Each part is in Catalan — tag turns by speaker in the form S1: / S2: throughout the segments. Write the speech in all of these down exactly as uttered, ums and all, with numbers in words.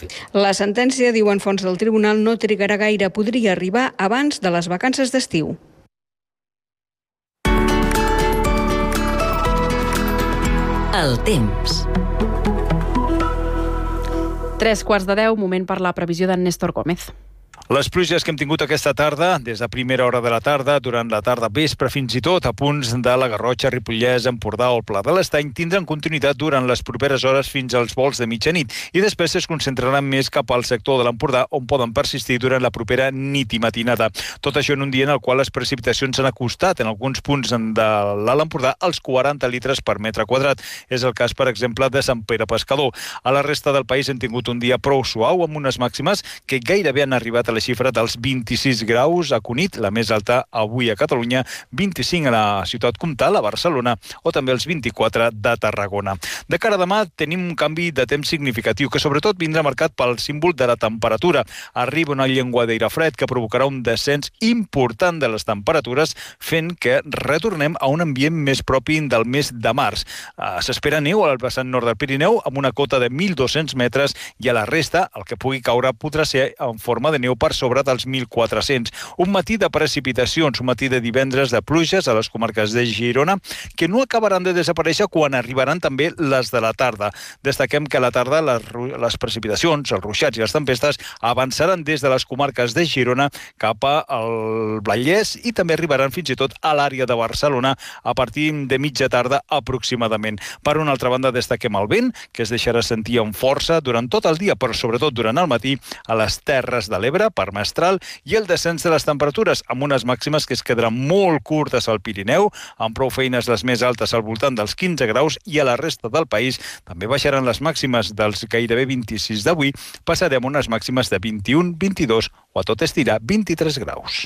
S1: La sentència, diuen fonts del tribunal, no trigarà gaire, podria arribar abans de les vacances d'estiu.
S2: El temps.
S3: Tres quarts de deu, moment per la previsió d'en Néstor Gómez.
S4: Les pluges que hem tingut aquesta tarda, des de primera hora de la tarda, durant la tarda vespre, fins i tot a punts de la Garrotxa, Ripollès, Empordà o el Pla de l'Estany, tindran continuïtat durant les properes hores fins als volts de mitjanit i després es concentraran més cap al sector de l'Empordà, on poden persistir durant la propera nit i matinada. Tot això en un dia en el qual les precipitacions s'han acostat en alguns punts de l'Alt Empordà als quaranta litres per metre quadrat. És el cas, per exemple, de Sant Pere Pescador. A la resta del país hem tingut un dia prou suau, amb unes màximes que gairebé han arribat a la xifra dels vint-i-sis graus a Cunit, la més alta avui a Catalunya, vint-i-cinc a la ciutat comtal, a Barcelona, o també els vint-i-quatre de Tarragona. De cara a demà tenim un canvi de temps significatiu, que sobretot vindrà marcat pel símbol de la temperatura. Arriba una llengua d'aire fred que provocarà un descens important de les temperatures, fent que retornem a un ambient més propi del mes de març. S'espera neu al vessant nord del Pirineu, amb una cota de mil dos-cents metres, i a la resta, el que pugui caure podrà ser en forma de neu per sobre dels mil quatre-cents. Un matí de precipitacions, un matí de divendres de pluges a les comarques de Girona, que no acabaran de desaparèixer quan arribaran també les de la tarda. Destaquem que a la tarda les, les precipitacions, els ruixats i les tempestes avançaran des de les comarques de Girona cap al Vallès i també arribaran fins i tot a l'àrea de Barcelona a partir de mitja tarda aproximadament. Per una altra banda, destaquem el vent, que es deixarà sentir amb força durant tot el dia, però sobretot durant el matí a les Terres de l'Ebre, per Mestral, i el descens de les temperatures, amb unes màximes que es quedaran molt curtes al Pirineu, amb prou feines les més altes al voltant dels quinze graus, i a la resta del país també baixaran les màximes dels gairebé vint-i-sis d'avui, passarem unes màximes de vint-i-un, vint-i-dos o a tot estirar vint-i-tres graus.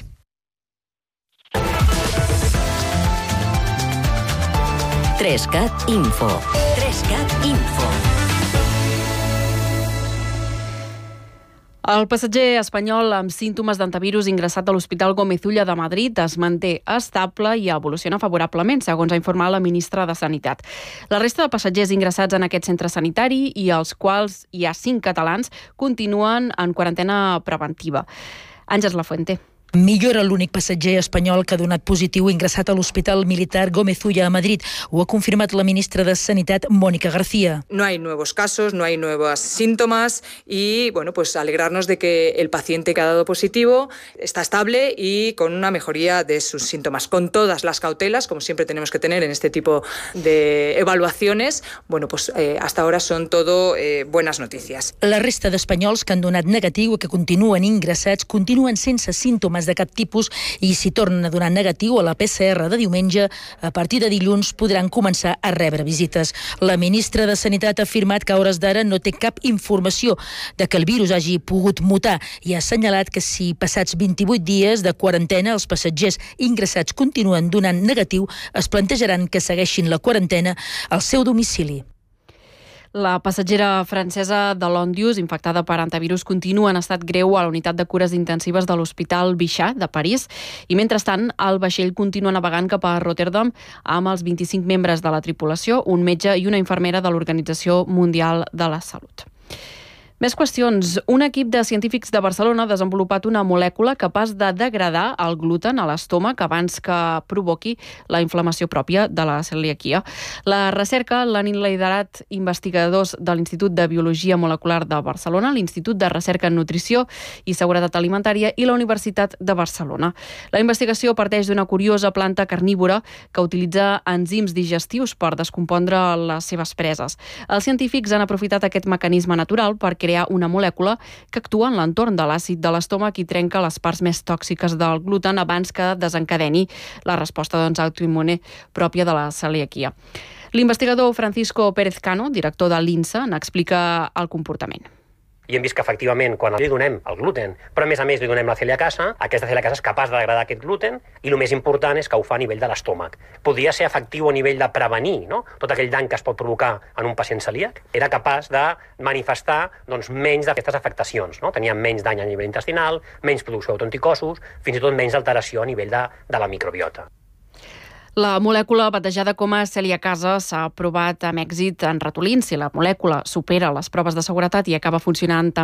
S2: Trescat Info. Trescat Info.
S3: El passatger espanyol amb símptomes d'antivirus ingressat a l'Hospital Gómez Ulla de Madrid es manté estable i evoluciona favorablement, segons ha informat la ministra de Sanitat. La resta de passatgers ingressats en aquest centre sanitari, i els quals hi ha cinc catalans, continuen en quarantena preventiva. Àngels Lafuente.
S5: Millora l'únic passatger espanyol que ha donat positiu ingressat a l'Hospital Militar Gómez Ulla a Madrid. Ho ha confirmat la ministra de Sanitat, Mónica García.
S6: No hay nuevos casos, no hay nuevos síntomas y, bueno, pues alegrarnos de que el paciente que ha dado positivo está estable y con una mejoría de sus síntomas. Con todas las cautelas, como siempre tenemos que tener en este tipo de evaluaciones, bueno, pues eh, hasta ahora son todo eh, buenas noticias.
S5: La resta d'espanyols que han donat negatiu i que continuen ingressats continuen sense símptomes de cap tipus, i si tornen a donar negatiu a la P C R de diumenge, a partir de dilluns podran començar a rebre visites. La ministra de Sanitat ha afirmat que a hores d'ara no té cap informació de que el virus hagi pogut mutar i ha assenyalat que si passats vint-i-vuit dies de quarantena els passatgers ingressats continuen donant negatiu, es plantejaran que segueixin la quarantena al seu domicili.
S3: La passatgera francesa de l'Ondius, infectada per antivirus, continua en estat greu a la unitat de cures intensives de l'Hospital Bichat de París, i mentrestant el vaixell continua navegant cap a Rotterdam amb els vint-i-cinc membres de la tripulació, un metge i una infermera de l'Organització Mundial de la Salut. Més qüestions. Un equip de científics de Barcelona ha desenvolupat una molècula capaç de degradar el gluten a l'estómac abans que provoqui la inflamació pròpia de la celiaquia. La recerca l'han liderat investigadors de l'Institut de Biologia Molecular de Barcelona, l'Institut de Recerca en Nutrició i Seguretat Alimentària i la Universitat de Barcelona. La investigació parteix d'una curiosa planta carnívora que utilitza enzims digestius per descompondre les seves preses. Els científics han aprofitat aquest mecanisme natural per crear una molècula que actua en l'entorn de l'àcid de l'estómac i trenca les parts més tòxiques del gluten abans que desencadeni la resposta doncs, autoimmune pròpia de la celiaquia. L'investigador Francisco Pérez Cano, director de l'INSA, n'explica el comportament.
S7: I hem vist que, efectivament, quan li donem el gluten, però a més a més li donem la celiacasa, aquesta celiacasa és capaç de degradar aquest gluten i el més important és que ho fa a nivell de l'estómac. Podria ser efectiu a nivell de prevenir, no?, tot aquell dany que es pot provocar en un pacient celíac. Era capaç de manifestar doncs, menys d'aquestes afectacions. No? Tenia menys dany a nivell intestinal, menys producció d'autoanticossos, fins i tot menys alteració a nivell de, de la microbiota.
S3: La molècula batejada com a celiacasa s'ha provat amb èxit en ratolins. Si la molècula supera les proves de seguretat i acaba funcionant